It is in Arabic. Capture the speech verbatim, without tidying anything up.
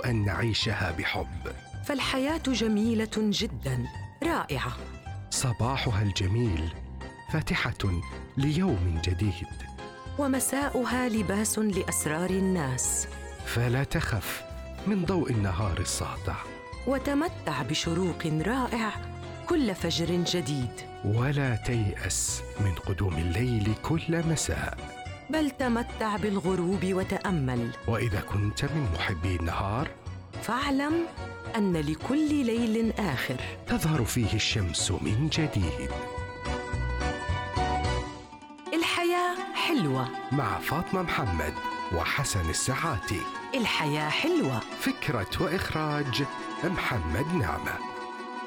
أن نعيشها بحب. فالحياة جميلة جدا، رائعة. صباحها الجميل فاتحة ليوم جديد، ومساؤها لباس لأسرار الناس. فلا تخف من ضوء النهار الساطع، وتمتع بشروق رائع كل فجر جديد. ولا تيأس من قدوم الليل كل مساء، بل تمتع بالغروب وتأمل. وإذا كنت من محبي النهار فاعلم أن لكل ليل آخر تظهر فيه الشمس من جديد. الحياة حلوة مع فاطمة محمد وحسن السعاتي. الحياة حلوة. فكرة وإخراج محمد نعمة.